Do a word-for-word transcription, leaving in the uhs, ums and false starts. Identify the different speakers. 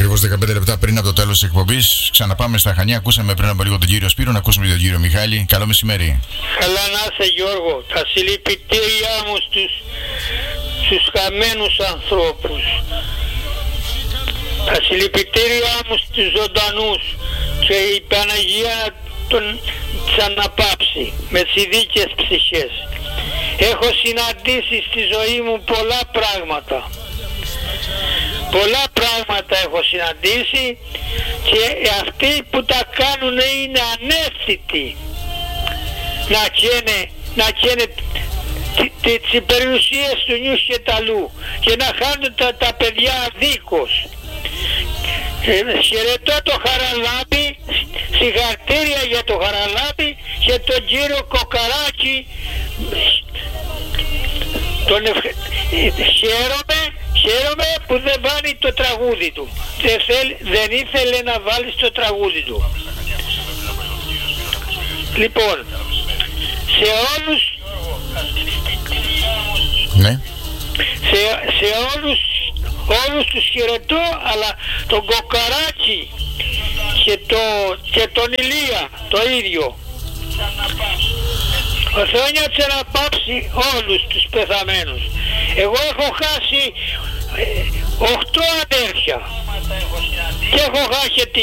Speaker 1: Ακριβώς δεκαπέντε λεπτά πριν από το τέλος της εκπομπής. Ξαναπάμε στα Χανιά. Ακούσαμε πριν από λίγο τον κύριο Σπύρο, να ακούσουμε τον κύριο Μιχάλη. Καλό μεσημέρι.
Speaker 2: Καλά να είσαι, Γιώργο. Τα συλληπιτήριά μου στους, στους χαμένους ανθρώπους. Τα συλληπιτήριά μου στους ζωντανούς. Και η Παναγία τον ξαναπάψει με τις δίκαιες ψυχές. Έχω συναντήσει στη ζωή μου πολλά πράγματα. Πολλά πράγματα έχω συναντήσει και αυτοί που τα κάνουν είναι ανεύθυτοι να καίνε, να καίνε τις περιουσίες του νιους και ταλού και να χάνουν τα, τα παιδιά αδίκως. Ε, χαιρετώ το Χαραλάμπη, συγχαρητήρια για το Χαραλάμπη και τον κύριο Κοκαράκη. Τον ευχ... χαίρομαι, χαίρομαι που δεν βάλει το τραγούδι του. Δεν, θέλ, δεν ήθελε να βάλει το τραγούδι του. Λοιπόν, σε όλους,
Speaker 1: ναι.
Speaker 2: σε, σε όλους, όλους τους χαιρετώ, αλλά τον Κοκαράκη και, το, και τον Ηλία το ίδιο. Ο Θεός να ξαναπάψει όλους τους πεθαμένους. Εγώ έχω χάσει ε, οχτώ αδέρφια και έχω χάσει τη